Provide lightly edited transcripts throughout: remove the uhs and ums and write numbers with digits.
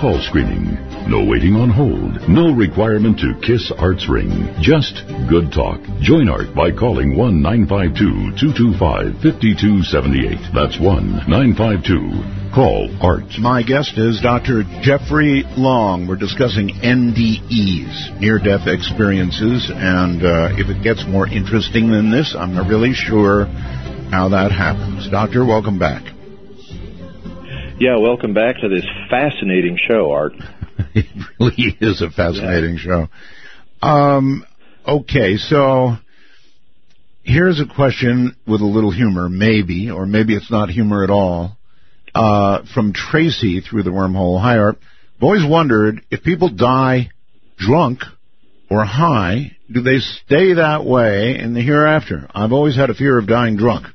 call screening. No waiting on hold. No requirement to kiss Art's ring. Just good talk. Join Art by calling 1-952-225-5278. That's 1-952. Call Art. My guest is Dr. Jeffrey Long. We're discussing NDEs, near-death experiences, and if it gets more interesting than this, I'm not really sure how that happens. Doctor, welcome back. Yeah, welcome back to this fascinating show, Art. It really is a fascinating show. Okay, so here's a question with a little humor, maybe, or maybe it's not humor at all, from Tracy through the wormhole. Hi, Art. I've always wondered if people die drunk or high, do they stay that way in the hereafter? I've always had a fear of dying drunk.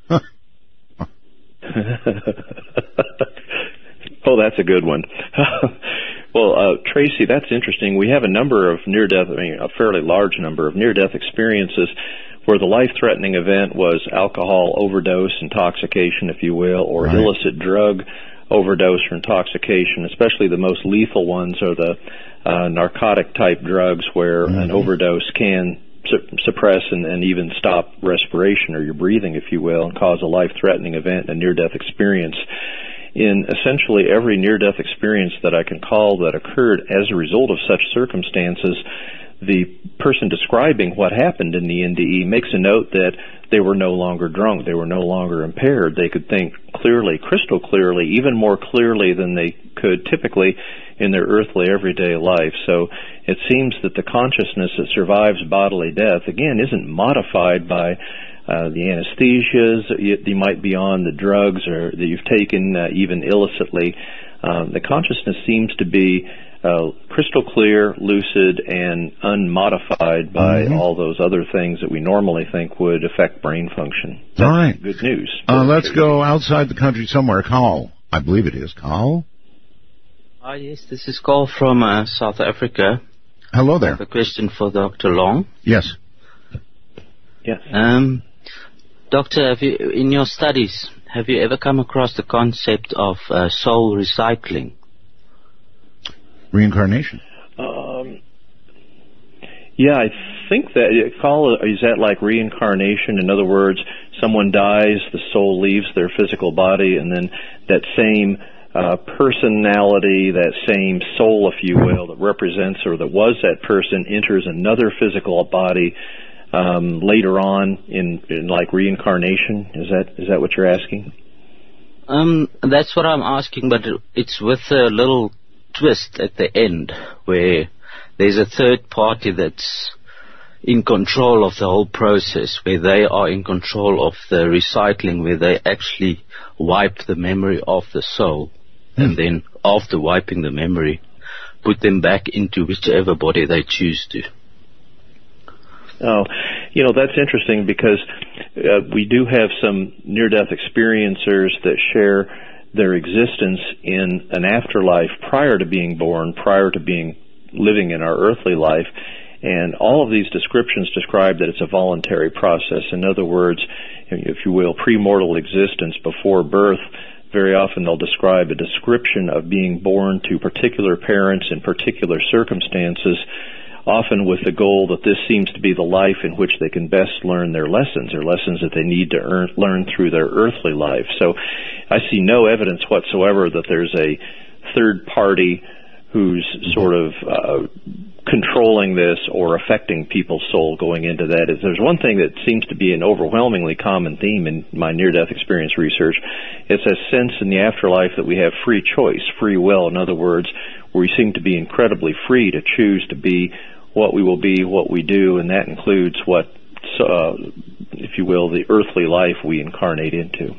Oh, that's a good one. Well, Tracy, that's interesting. We have a number of near-death, a fairly large number of near-death experiences where the life-threatening event was alcohol overdose, intoxication, if you will, or right. illicit drug overdose or intoxication. Especially the most lethal ones are the narcotic-type drugs where an overdose can suppress and even stop respiration or your breathing, if you will, and cause a life-threatening event, a near-death experience. In essentially every near-death experience that I can call that occurred as a result of such circumstances, the person describing what happened in the NDE makes a note that they were no longer drunk, they were no longer impaired, they could think clearly, crystal clearly, even more clearly than they could typically in their earthly everyday life. So it seems that the consciousness that survives bodily death, again, isn't modified by the anesthesias that you might be on, the drugs or that you've taken even illicitly. The consciousness seems to be crystal clear, lucid, and unmodified by all those other things that we normally think would affect brain function. That's all right. Good news. Let's go outside the country somewhere. Carl, I believe it is. Carl? Yes, this is Carl from South Africa. Hello there. I have a question for Dr. Long. Yes. Yes. Doctor, in your studies, have you ever come across the concept of soul recycling? Reincarnation? Yeah, I think that, is that like reincarnation? In other words, someone dies, the soul leaves their physical body, and then that same personality, that same soul, if you will, that represents or that was that person enters another physical body later on in like reincarnation. Is that what you're asking? That's what I'm asking, but it's with a little twist at the end where there's a third party that's in control of the whole process, where they are in control of the recycling, where they actually wipe the memory of the soul, and then after wiping the memory, put them back into whichever body they choose to. Oh, that's interesting because we do have some near-death experiencers that share their existence in an afterlife prior to being born, prior to living in our earthly life. And all of these descriptions describe that it's a voluntary process. In other words, if you will, premortal existence before birth. Very often they'll describe a description of being born to particular parents in particular circumstances, often with the goal that this seems to be the life in which they can best learn their lessons, or lessons that they need to learn through their earthly life. So I see no evidence whatsoever that there's a third party who's sort of controlling this or affecting people's soul going into that. There's one thing that seems to be an overwhelmingly common theme in my near-death experience research. It's a sense in the afterlife that we have free choice, free will. In other words, we seem to be incredibly free to choose to be what we will be, what we do, and that includes what, if you will, the earthly life we incarnate into.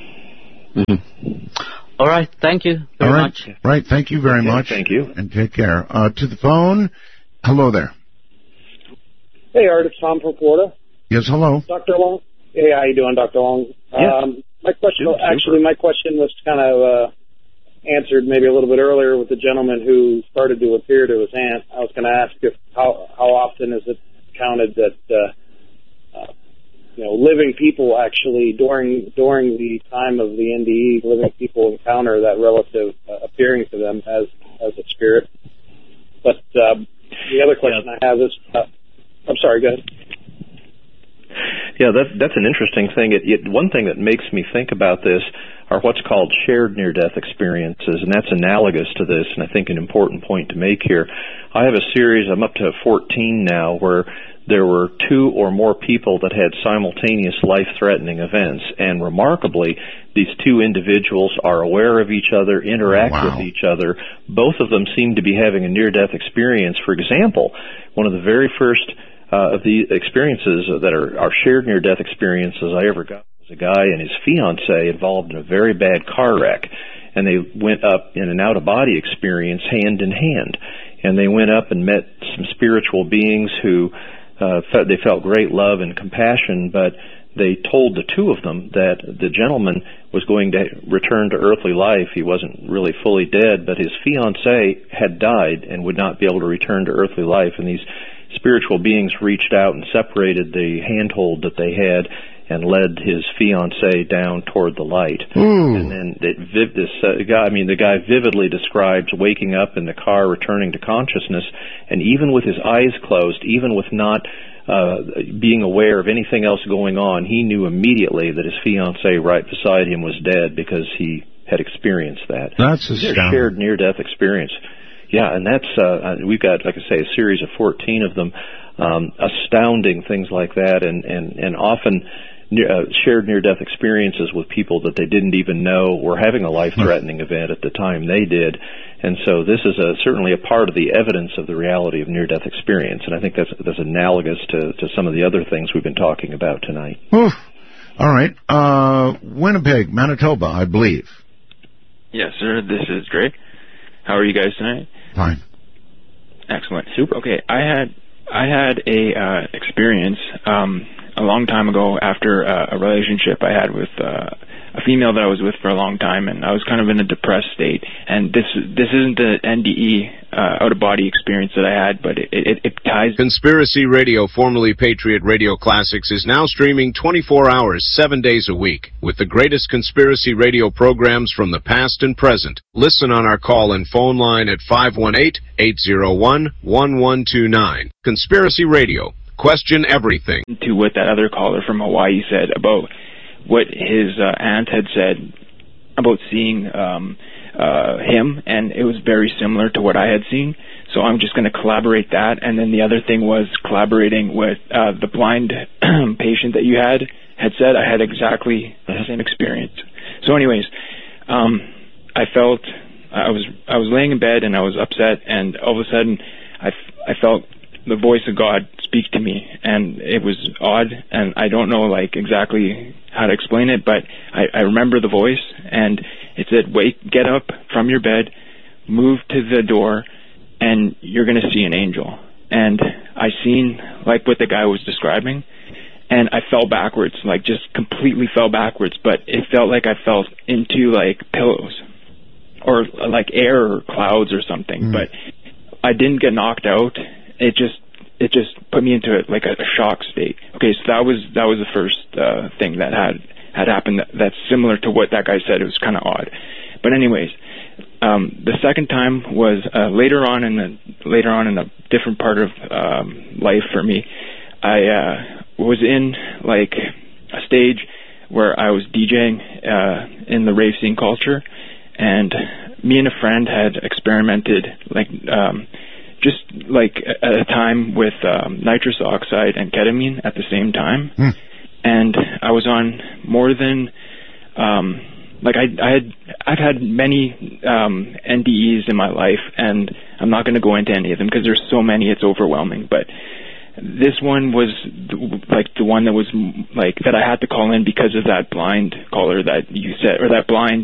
Mm-hmm. All right. Thank you very much. Right. Thank you very much. Thank you. And take care. To the phone. Hello there. Hey, Art. It's Tom from Florida. Yes, hello. Dr. Long. Hey, how you doing, Dr. Long? Yes. My question was kind of answered maybe a little bit earlier with the gentleman who started to appear to his aunt. I was going to ask if how often is it counted that living people actually during the time of the NDE, living people encounter that relative appearing to them as spirit. But the other question I have is, I'm sorry, go ahead. Yeah, that's an interesting thing. One thing that makes me think about this are what's called shared near-death experiences, and that's analogous to this, and I think an important point to make here. I have a series, I'm up to 14 now, where there were 2 or more people that had simultaneous life-threatening events, and remarkably, these 2 individuals are aware of each other, interact with each other. Both of them seem to be having a near-death experience. For example, one of the very first of the experiences that are shared near-death experiences I ever got was a guy and his fiancée involved in a very bad car wreck, and they went up in an out-of-body experience hand in hand, and they went up and met some spiritual beings who they felt great love and compassion, but they told the 2 of them that the gentleman was going to return to earthly life. He wasn't really fully dead, but his fiancée had died and would not be able to return to earthly life, and these spiritual beings reached out and separated the handhold that they had and led his fiancée down toward the light. And then the guy vividly describes waking up in the car, returning to consciousness, and even with his eyes closed, even with not being aware of anything else going on, he knew immediately that his fiancée right beside him was dead because he had experienced that. That's astounding. Their shared near-death experience. Yeah, and that's we've got, like I say, a series of 14 of them, astounding things like that, and often shared near-death experiences with people that they didn't even know were having a life-threatening event at the time they did. And so this is certainly a part of the evidence of the reality of near-death experience, and I think that's analogous to some of the other things we've been talking about tonight. All right. Winnipeg, Manitoba, I believe. Yes, sir. This is Drake. How are you guys tonight? Fine. Excellent. Super. Okay, I had a experience a long time ago after a relationship I had with a female that I was with for a long time, and I was kind of in a depressed state. And this isn't the NDE out-of-body experience that I had, but it ties. Conspiracy Radio, formerly Patriot Radio Classics, is now streaming 24 hours, 7 days a week, with the greatest conspiracy radio programs from the past and present. Listen on our call and phone line at 518-801-1129. Conspiracy Radio. Question everything. To what that other caller from Hawaii said about what his aunt had said about seeing him, and it was very similar to what I had seen. So I'm just going to collaborate that. And then the other thing was collaborating with the blind patient that you had said. I had exactly the same experience. So anyways, I felt I was laying in bed and I was upset, and all of a sudden I felt the voice of God speak to me, and it was odd, and I don't know exactly how to explain it, but I remember the voice, and it said, get up from your bed, move to the door, and you're going to see an angel. And I seen what the guy was describing, and I fell backwards, just completely fell backwards, but it felt like I fell into pillows or air or clouds or something, but I didn't get knocked out. It just put me into a shock state. Okay, so that was the first thing that had happened that's similar to what that guy said. It was kind of odd, but anyways, the second time was later on in a different part of life for me. I was in a stage where I was DJing in the rave scene culture, and me and a friend had experimented just at a time with nitrous oxide and ketamine at the same time. And I was on more than I've had many NDEs in my life, and I'm not going to go into any of them because there's so many, it's overwhelming, but this one was the one that was that I had to call in because of that blind caller that you said, or that blind